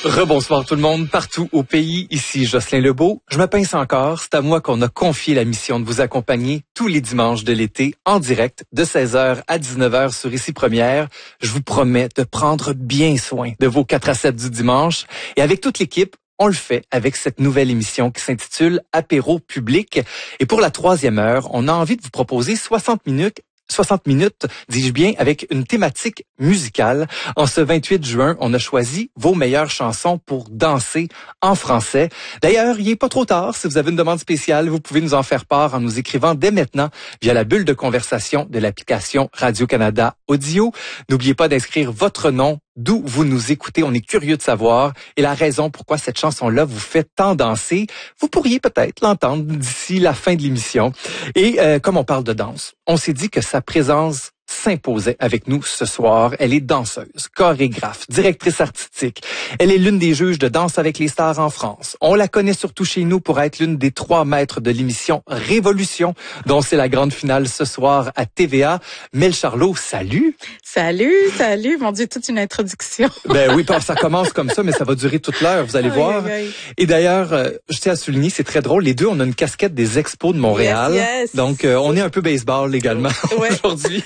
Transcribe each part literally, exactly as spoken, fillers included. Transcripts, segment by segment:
Rebonsoir tout le monde, partout au pays, ici Jocelyn Lebeau. Je me pince encore, c'est à moi qu'on a confié la mission de vous accompagner tous les dimanches de l'été en direct de seize heures à dix-neuf heures sur Ici Première. Je vous promets de prendre bien soin de vos quatre à sept du dimanche. Et avec toute l'équipe, on le fait avec cette nouvelle émission qui s'intitule Apéro public. Et pour la troisième heure, on a envie de vous proposer soixante minutes soixante minutes, dis-je bien, avec une thématique musicale. En ce vingt-huit juin, on a choisi vos meilleures chansons pour danser en français. D'ailleurs, il n'est pas trop tard. Si vous avez une demande spéciale, vous pouvez nous en faire part en nous écrivant dès maintenant via la bulle de conversation de l'application Radio-Canada Audio. N'oubliez pas d'inscrire votre nom, d'où vous nous écoutez. On est curieux de savoir et la raison pourquoi cette chanson-là vous fait tant danser. Vous pourriez peut-être l'entendre d'ici la fin de l'émission. Et euh, comme on parle de danse, on s'est dit que sa présence s'imposait avec nous ce soir. Elle est danseuse, chorégraphe, directrice artistique. Elle est l'une des juges de Danse avec les stars en France. On la connaît surtout chez nous pour être l'une des trois maîtres de l'émission Révolution, dont c'est la grande finale ce soir à T V A. Mel Charlot, salut! Salut, salut! Mon Dieu, toute une introduction. Ben oui, ça commence comme ça, mais ça va durer toute l'heure, vous allez oui, voir. Oui, oui. Et d'ailleurs, euh, je tiens à souligner, c'est très drôle, les deux, on a une casquette des Expos de Montréal. Yes, yes. Donc, euh, on est un peu baseball également ouais. aujourd'hui.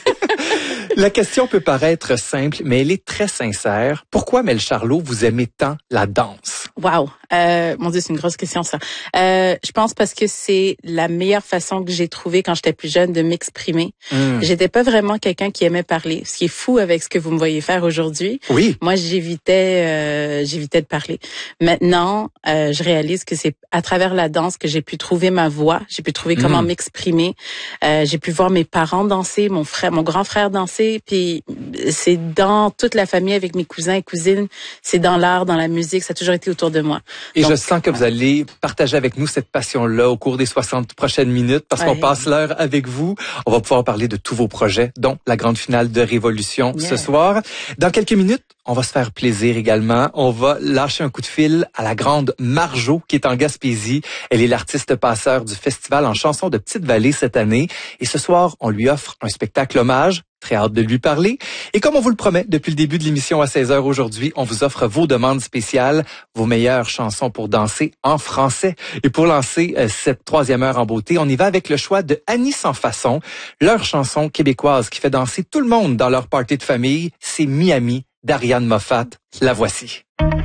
La question peut paraître simple, mais elle est très sincère. Pourquoi, Mel Charlot, vous aimez tant la danse? Wow! Euh, mon Dieu, c'est une grosse question, ça. Euh, je pense parce que c'est la meilleure façon que j'ai trouvée quand j'étais plus jeune de m'exprimer. Mm. J'étais pas vraiment quelqu'un qui aimait parler. Ce qui est fou avec ce que vous me voyez faire aujourd'hui. Oui. Moi, j'évitais, euh, j'évitais de parler. Maintenant, euh, je réalise que c'est à travers la danse que j'ai pu trouver ma voix. J'ai pu trouver comment mm. m'exprimer. Euh, j'ai pu voir mes parents danser, mon frère, mon grand frère danser. Puis c'est dans toute la famille avec mes cousins et cousines. C'est dans l'art, dans la musique. Ça a toujours été autour de moi. Et Donc, je sens que vous allez partager avec nous cette passion-là au cours des soixante prochaines minutes parce ouais. qu'on passe l'heure avec vous. On va pouvoir parler de tous vos projets, dont la grande finale de Révolution yeah. ce soir. Dans quelques minutes, on va se faire plaisir également. On va lâcher un coup de fil à la grande Marjo qui est en Gaspésie. Elle est l'artiste passeur du festival en chansons de Petite-Vallée cette année. Et ce soir, on lui offre un spectacle hommage. Très hâte de lui parler. Et comme on vous le promet depuis le début de l'émission à seize heures aujourd'hui, on vous offre vos demandes spéciales, vos meilleures chansons pour danser en français. Et pour lancer euh, cette troisième heure en beauté, on y va avec le choix de Annie Sans Façon. Leur chanson québécoise qui fait danser tout le monde dans leur party de famille, c'est Miami d'Ariane Moffat. La voici.